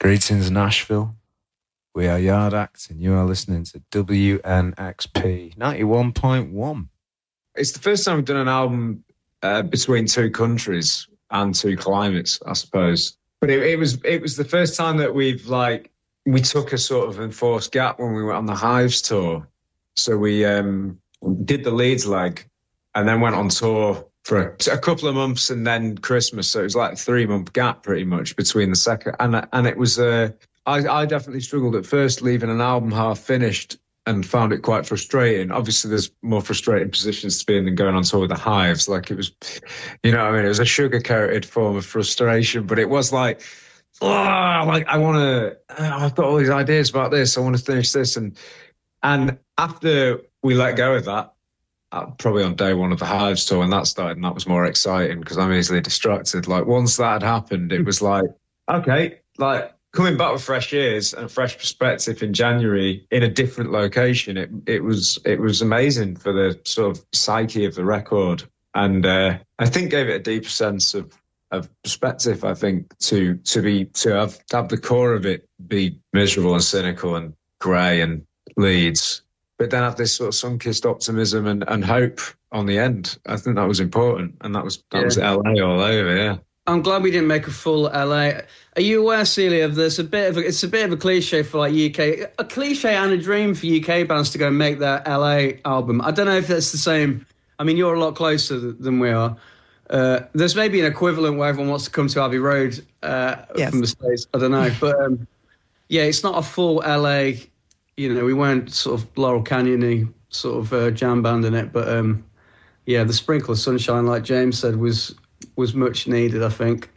Greetings, Nashville. We are Yard Act, and you are listening to WNXP 91.1. It's the first time we've done an album between two countries and two climates, I suppose. But it was the first time that we took a sort of enforced gap when we went on the Hives tour. So we did the Leeds leg and then went on tour for a couple of months and then Christmas. So it was like a 3-month gap pretty much between the second. And it was, I definitely struggled at first leaving an album half finished and found it quite frustrating. Obviously, there's more frustrating positions to be in than going on tour with the Hives. Like, it was, you know what I mean? It was a sugar-coated form of frustration, but it was like, I've got all these ideas about this. I want to finish this. And after we let go of that, probably on day one of the Hives tour, when that started, and that was more exciting because I'm easily distracted. Like, once that had happened, it was like, okay, like, coming back with fresh ears and a fresh perspective in January in a different location, it was amazing for the sort of psyche of the record, and I think gave it a deeper sense of perspective. I think to have the core of it be miserable and cynical and grey and Leeds, but then have this sort of sun-kissed optimism and hope on the end. I think that was important, and that was LA all over, yeah. I'm glad we didn't make a full LA. Are you aware, Celia, it's a bit of a cliche for like UK, a cliche and a dream for UK bands to go and make their LA album. I don't know if that's the same. I mean, you're a lot closer than we are. There's maybe an equivalent where everyone wants to come to Abbey Road from the States. I don't know. But it's not a full LA, you know, we weren't sort of Laurel Canyon-y sort of jam band in it. But the sprinkle of sunshine, like James said, was much needed, I think.